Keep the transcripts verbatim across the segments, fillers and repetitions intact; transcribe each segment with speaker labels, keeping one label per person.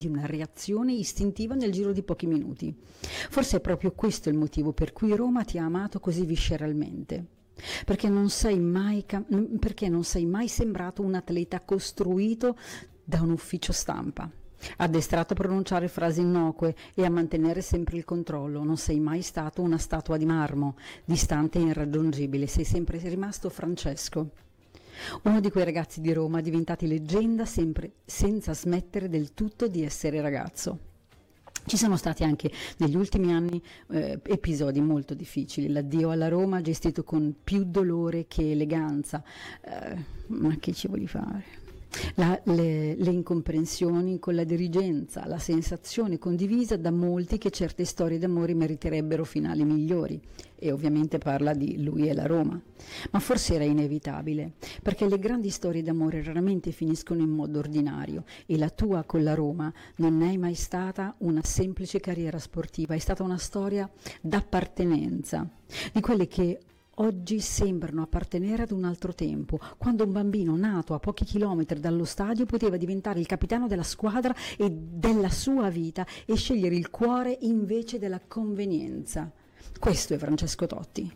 Speaker 1: di una reazione istintiva nel giro di pochi minuti. Forse è proprio questo il motivo per cui Roma ti ha amato così visceralmente. Perché non sei mai, perché non sei mai sembrato un atleta costruito da un ufficio stampa, addestrato a pronunciare frasi innocue e a mantenere sempre il controllo. Non sei mai stato una statua di marmo, distante e irraggiungibile. Sei sempre rimasto Francesco, uno di quei ragazzi di Roma diventati leggenda sempre senza smettere del tutto di essere ragazzo. Ci sono stati anche negli ultimi anni eh, episodi molto difficili, l'addio alla Roma gestito con più dolore che eleganza, eh, ma che ci voglio fare? La, le, le incomprensioni con la dirigenza, la sensazione condivisa da molti che certe storie d'amore meriterebbero finali migliori, e ovviamente parla di lui e la Roma, ma forse era inevitabile, perché le grandi storie d'amore raramente finiscono in modo ordinario, e la tua con la Roma non è mai stata una semplice carriera sportiva, è stata una storia d'appartenenza, di quelle che oggi sembrano appartenere ad un altro tempo, quando un bambino nato a pochi chilometri dallo stadio poteva diventare il capitano della squadra e della sua vita e scegliere il cuore invece della convenienza. Questo è Francesco Totti.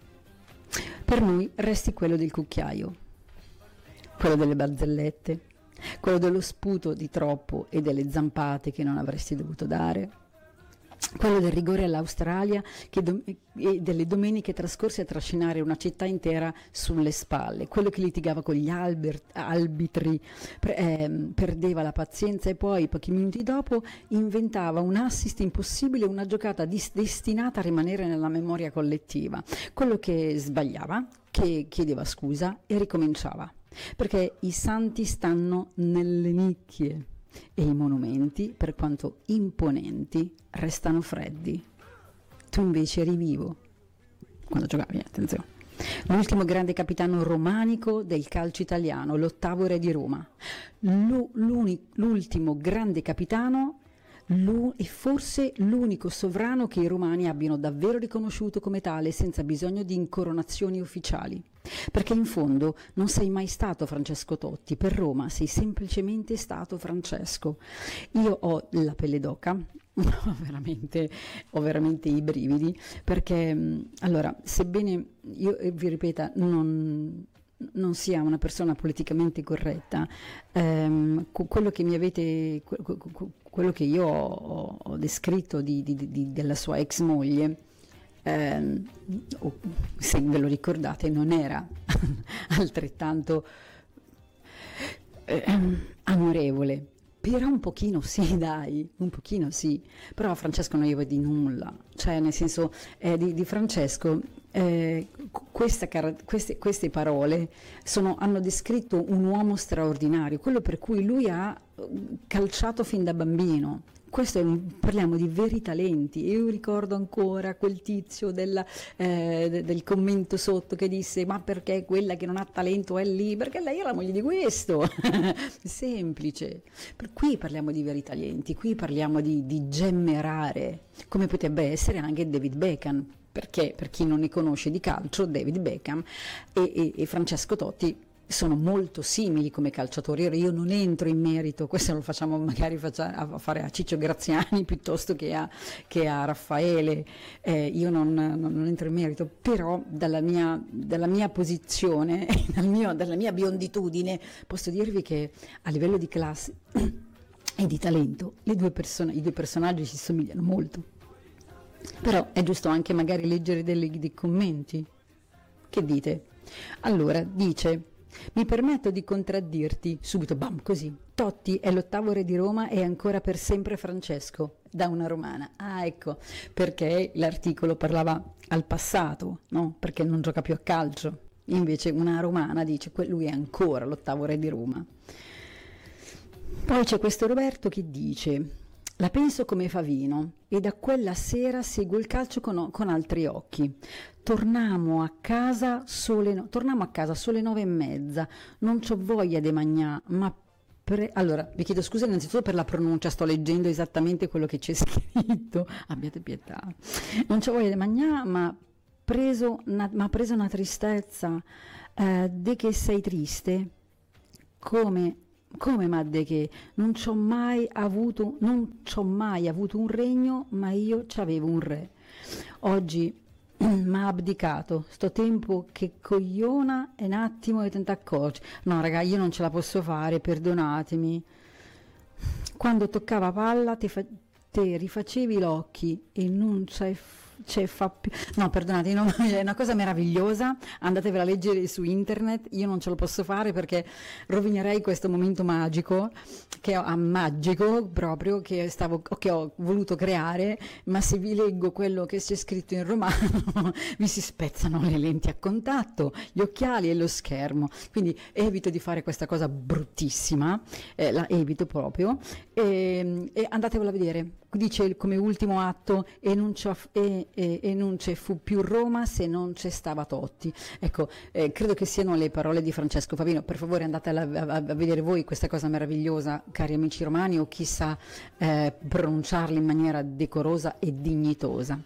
Speaker 1: Per noi resti quello del cucchiaio, quello delle barzellette, quello dello sputo di troppo e delle zampate che non avresti dovuto dare, quello del rigore all'Australia che dom- e delle domeniche trascorse a trascinare una città intera sulle spalle, quello che litigava con gli alber- arbitri, pre- ehm, perdeva la pazienza e poi pochi minuti dopo inventava un assist impossibile, una giocata dis- destinata a rimanere nella memoria collettiva, quello che sbagliava, che chiedeva scusa e ricominciava, perché i santi stanno nelle nicchie e i monumenti, per quanto imponenti, restano freddi. Tu invece eri vivo quando giocavi, attenzione. L'ultimo grande capitano romanico del calcio italiano, l'ottavo re di Roma. Lu- l'ultimo grande capitano Lu- e forse l'unico sovrano che i romani abbiano davvero riconosciuto come tale senza bisogno di incoronazioni ufficiali. Perché in fondo non sei mai stato Francesco Totti, per Roma sei semplicemente stato Francesco. Io ho la pelle d'oca, ho veramente, ho veramente i brividi, perché allora, sebbene io vi ripeta, non... non sia una persona politicamente corretta, ehm, quello che mi avete, quello che io ho, ho descritto di, di, di, della sua ex moglie, ehm, se ve lo ricordate, non era altrettanto ehm, amorevole. Però un pochino sì, dai, un pochino sì. Però Francesco non gli vedi nulla, cioè nel senso eh, di, di Francesco eh, questa, queste, queste parole sono, hanno descritto un uomo straordinario, quello per cui lui ha calciato fin da bambino. Questo è un, parliamo di veri talenti. Io ricordo ancora quel tizio della, eh, del commento sotto che disse: ma perché quella che non ha talento è lì? Perché lei è la moglie di questo. Semplice. Per qui parliamo di veri talenti, qui parliamo di, di gemme rare, come potrebbe essere anche David Beckham, perché per chi non ne conosce di calcio, David Beckham e, e, e Francesco Totti sono molto simili come calciatori. Io non entro in merito, questo lo facciamo magari faccia, a fare a Ciccio Graziani piuttosto che a, che a Raffaele, eh, io non, non, non entro in merito, però dalla mia, dalla mia posizione, dal mio, dalla mia bionditudine, posso dirvi che a livello di classe e di talento le due persone, i due personaggi si somigliano molto. Però è giusto anche magari leggere delle, dei commenti. Che dite? Allora, dice: mi permetto di contraddirti, subito, bam, così. Totti è l'ottavo re di Roma e ancora per sempre Francesco, da una romana. Ah, ecco, perché l'articolo parlava al passato, no? Perché non gioca più a calcio. Invece una romana dice, lui è ancora l'ottavo re di Roma. Poi c'è questo Roberto che dice: la penso come Favino e da quella sera seguo il calcio con, con altri occhi. Tornamo a casa sole, no, torniamo a casa sole nove e mezza. Non c'ho voglia di magnà, ma pre... allora vi chiedo scusa innanzitutto per la pronuncia, sto leggendo esattamente quello che c'è scritto. Abbiate pietà. Non c'ho voglia di magnà, ma preso una, ma preso una tristezza. Eh, de che sei triste? Come Come madde che? Non ci ho mai avuto, non c'ho mai avuto un regno, ma io c'avevo un re. Oggi m'ha abdicato, sto tempo che cogliona e un attimo e tenta accorgi. No raga, io non ce la posso fare, perdonatemi. Quando toccava palla te, fa- te rifacevi gli occhi e non c'è, c'è fa più. No, perdonate, no, è una cosa meravigliosa, andatevela a leggere su internet, io non ce lo posso fare perché rovinerei questo momento magico, che ho, ah, magico proprio, che, stavo, che ho voluto creare, ma se vi leggo quello che c'è scritto in romano vi si spezzano le lenti a contatto, gli occhiali e lo schermo, quindi evito di fare questa cosa bruttissima, eh, la evito proprio, e, e andatevela a vedere. Dice come ultimo atto e non, e, e, e non c'è fu più Roma se non c'è stava Totti. Ecco, eh, credo che siano le parole di Francesco Favino. Per favore andate a, a, a vedere voi questa cosa meravigliosa, cari amici romani, o chi sa eh, pronunciarli in maniera decorosa e dignitosa.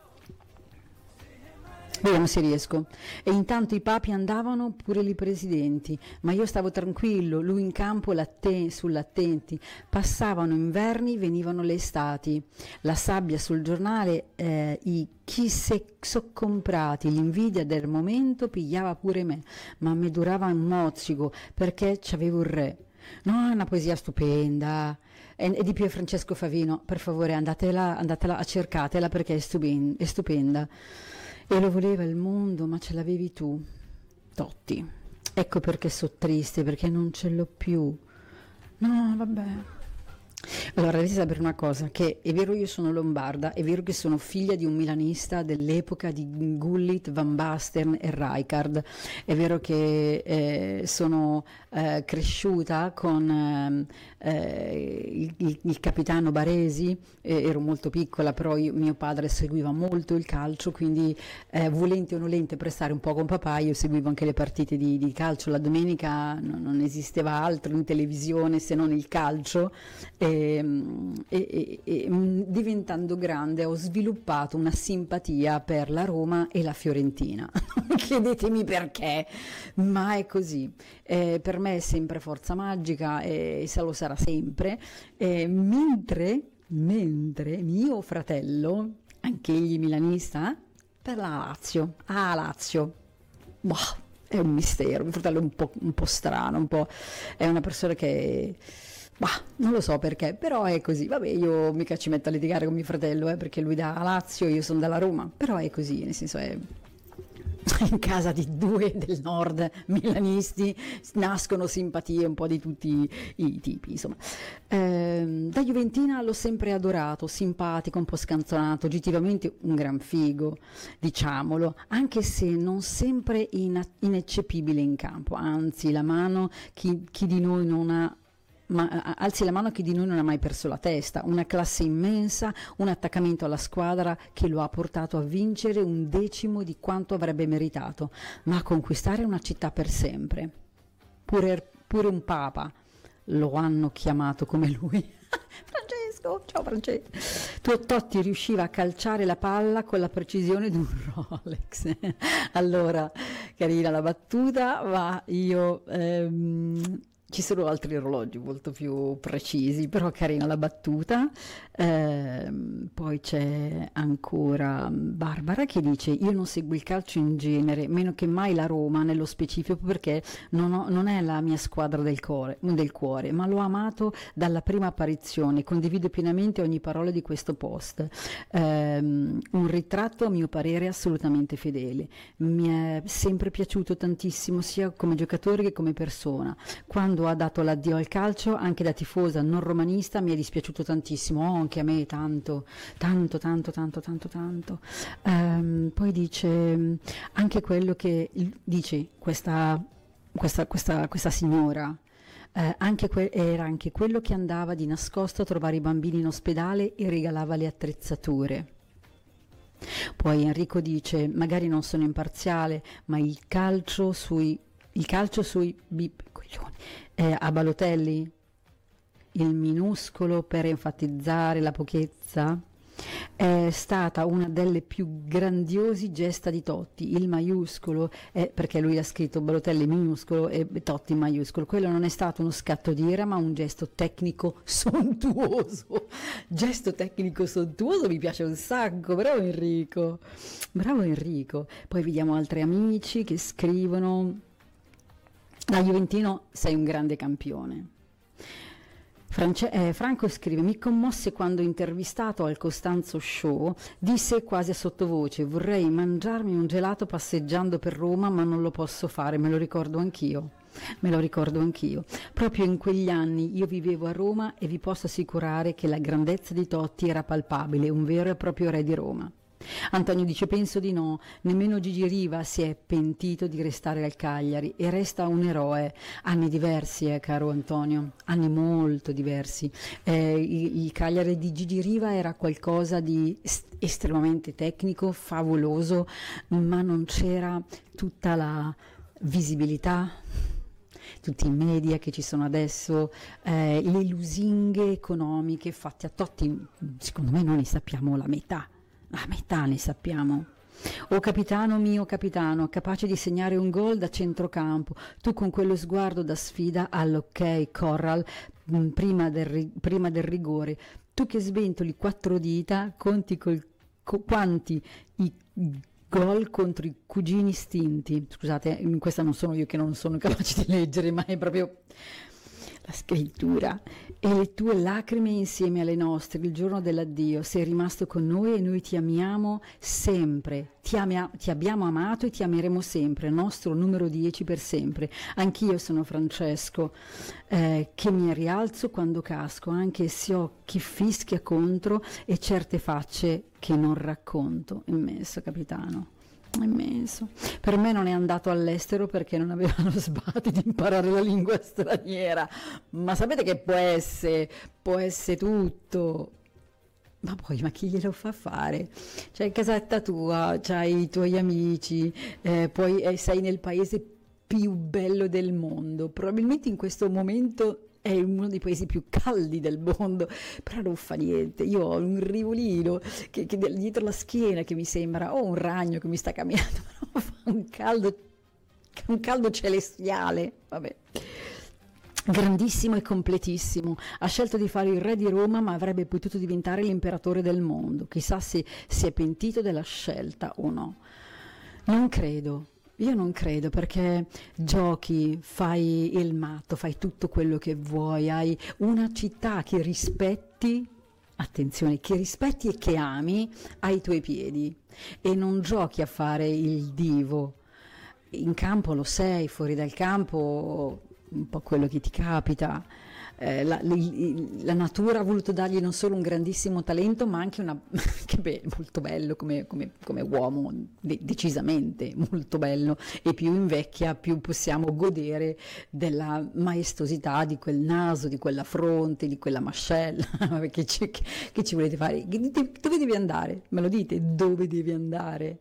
Speaker 1: Vediamo se riesco. E intanto i papi andavano, pure i presidenti, ma io stavo tranquillo, lui in campo l'atte- sull'attenti. Passavano inverni, venivano le estati. La sabbia sul giornale, eh, i chi se so comprati, l'invidia del momento pigliava pure me, ma mi durava un mozzico perché c'avevo il re. No, è una poesia stupenda. E, e di più è Francesco Favino, per favore andatela, andatela a cercatela perché è stupenda. È stupenda. E lo voleva il mondo, ma ce l'avevi tu, Totti. Ecco perché so triste, perché non ce l'ho più. No, vabbè. Allora, devi sapere una cosa, che è vero io sono lombarda, è vero che sono figlia di un milanista dell'epoca di Gullit, Van Basten e Rijkaard, è vero che eh, sono eh, cresciuta con eh, il, il, il capitano Baresi, eh, ero molto piccola, però io, mio padre seguiva molto il calcio, quindi eh, volente o nolente per stare un po' con papà, io seguivo anche le partite di, di calcio, la domenica no, non esisteva altro in televisione se non il calcio. E, E, e, e diventando grande ho sviluppato una simpatia per la Roma e la Fiorentina. Non chiedetemi perché, ma è così. Eh, per me è sempre forza magica e se lo sarà sempre. Eh, mentre, mentre mio fratello, anche egli milanista, per la Lazio. Ah, Lazio. Boh, è un mistero. Mio fratello è un po', un po' strano, un po', è una persona che... Bah, non lo so perché, però è così. Vabbè, io mica ci metto a litigare con mio fratello, eh, perché lui da Lazio, io sono dalla Roma, però è così, nel senso è in casa di due del nord milanisti nascono simpatie un po' di tutti i tipi, insomma. Eh, da Juventina l'ho sempre adorato, simpatico, un po' scanzonato, oggettivamente un gran figo, diciamolo, anche se non sempre in- ineccepibile in campo, anzi la mano chi, chi di noi non ha ma alzi la mano chi di noi non ha mai perso la testa, una classe immensa, un attaccamento alla squadra che lo ha portato a vincere un decimo di quanto avrebbe meritato, ma a conquistare una città per sempre. Pure, pure un papa lo hanno chiamato come lui. Francesco, ciao Francesco. Tuo Totti riusciva a calciare la palla con la precisione di un Rolex. Allora, carina la battuta, ma io... Ehm, ci sono altri orologi molto più precisi, però carina la battuta. Eh, poi c'è ancora Barbara che dice: io non seguo il calcio in genere, meno che mai la Roma nello specifico, perché non, ho, non è la mia squadra del cuore, del cuore, ma l'ho amato dalla prima apparizione, condivido pienamente ogni parola di questo post. Eh, un ritratto a mio parere assolutamente fedele, mi è sempre piaciuto tantissimo sia come giocatore che come persona. Quando ha dato l'addio al calcio, anche da tifosa non romanista, mi è dispiaciuto tantissimo, oh, anche a me tanto, tanto, tanto, tanto, tanto, tanto. Um, poi dice anche quello che dice questa, questa, questa, questa signora. Eh, anche que- era anche quello che andava di nascosto a trovare i bambini in ospedale e regalava le attrezzature. Poi Enrico dice: magari non sono imparziale, ma il calcio sui il calcio sui bip, coglioni, eh, a Balotelli, il minuscolo per enfatizzare la pochezza. è stata una delle più grandiosi gesta di Totti, il maiuscolo, è, perché lui ha scritto Balotelli minuscolo e Totti maiuscolo, quello non è stato uno scatto di ira ma un gesto tecnico sontuoso, gesto tecnico sontuoso mi piace un sacco, bravo Enrico, bravo Enrico. Poi vediamo altri amici che scrivono: da Juventino sei un grande campione. France- eh, Franco scrive: mi commosse quando intervistato al Costanzo Show disse quasi a sottovoce: vorrei mangiarmi un gelato passeggiando per Roma ma non lo posso fare, me lo ricordo anch'io. Me lo ricordo anch'io. Proprio in quegli anni io vivevo a Roma e vi posso assicurare che la grandezza di Totti era palpabile, un vero e proprio re di Roma. Antonio dice: penso di no, nemmeno Gigi Riva si è pentito di restare al Cagliari e resta un eroe. Anni diversi, eh, caro Antonio, anni molto diversi. Eh, il, il Cagliari di Gigi Riva era qualcosa di est- estremamente tecnico, favoloso, ma non c'era tutta la visibilità, tutti i media che ci sono adesso, eh, le lusinghe economiche fatte a Totti, secondo me non ne sappiamo la metà. A metà ne sappiamo. Oh capitano mio capitano, capace di segnare un gol da centrocampo, tu con quello sguardo da sfida all'ok Corral mh, prima, del ri- prima del rigore, tu che sventoli quattro dita, conti col, co- quanti i gol contro i cugini stinti. Scusate, in questa non sono io che non sono capace di leggere, ma è proprio la scrittura. E le tue lacrime insieme alle nostre il giorno dell'addio, sei rimasto con noi e noi ti amiamo sempre, ti, amia- ti abbiamo amato e ti ameremo sempre, nostro numero dieci per sempre. Anch'io sono Francesco, eh, che mi rialzo quando casco, anche se ho chi fischia contro e certe facce che non racconto. Immenso capitano, immenso. Per me non è andato all'estero perché non aveva lo sbatti di imparare la lingua straniera, ma sapete che può essere, può essere tutto. Ma poi, ma chi glielo fa fare? C'hai casetta tua, c'hai i tuoi amici, eh, poi eh, sei nel paese più bello del mondo, probabilmente in questo momento è uno dei paesi più caldi del mondo, però non fa niente. Io ho un rivolino che, che dietro la schiena che mi sembra, o un ragno che mi sta camminando, però fa un caldo, un caldo celestiale, vabbè. Grandissimo e completissimo, ha scelto di fare il re di Roma ma avrebbe potuto diventare l'imperatore del mondo, chissà se si è pentito della scelta o no. Non credo. Io non credo, perché giochi, fai il matto, fai tutto quello che vuoi, hai una città che rispetti, attenzione, che rispetti e che ami ai tuoi piedi, e non giochi a fare il divo. In campo lo sei, fuori dal campo un po' quello che ti capita. Eh, la, li, la natura ha voluto dargli non solo un grandissimo talento ma anche una che be- molto bello come, come, come uomo, de- decisamente molto bello, e più invecchia più possiamo godere della maestosità di quel naso, di quella fronte, di quella mascella. che, ci, che, che ci volete fare? Dove devi andare? Me lo dite? Dove devi andare?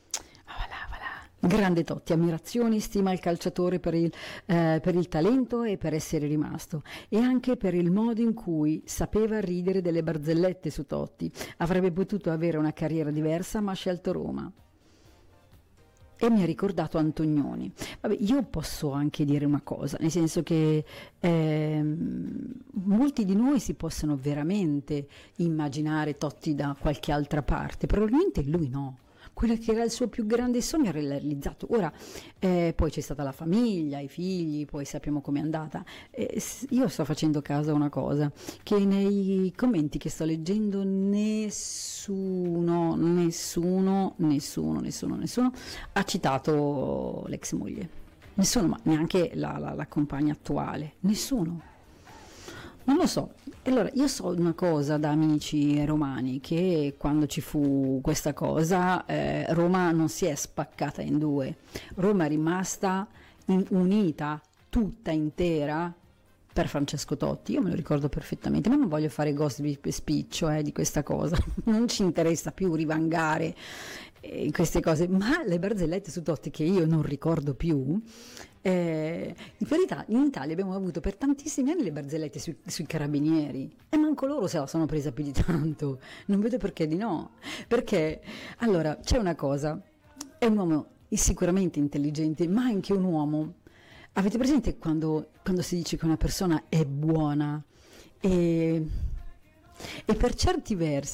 Speaker 1: Grande Totti, ammirazione e stima al calciatore per il, eh, per il talento e per essere rimasto, e anche per il modo in cui sapeva ridere delle barzellette su Totti. Avrebbe potuto avere una carriera diversa ma ha scelto Roma. E mi ha ricordato Antonioni. Vabbè, io posso anche dire una cosa, nel senso che ehm, molti di noi si possono veramente immaginare Totti da qualche altra parte, probabilmente lui no. Quello che era il suo più grande sogno era realizzato. Ora, eh, poi c'è stata la famiglia, i figli, poi sappiamo com'è andata. Eh, io sto facendo caso a una cosa, che nei commenti che sto leggendo nessuno, nessuno, nessuno, nessuno, nessuno ha citato l'ex moglie. Nessuno, ma neanche la, la, la compagna attuale. Nessuno. Non lo so. Allora, io so una cosa da amici romani, che quando ci fu questa cosa, eh, Roma non si è spaccata in due. Roma è rimasta in, unita, tutta intera, per Francesco Totti, io me lo ricordo perfettamente, ma non voglio fare gossip spiccio eh, di questa cosa, non ci interessa più rivangare eh, queste cose, ma le barzellette su Totti che io non ricordo più, eh, in verità in Italia abbiamo avuto per tantissimi anni le barzellette sui, sui carabinieri e manco loro se la sono presa più di tanto, non vedo perché di no, perché allora c'è una cosa, è un uomo sicuramente intelligente, ma anche un uomo. Avete presente quando, quando si dice che una persona è buona e, e per certi versi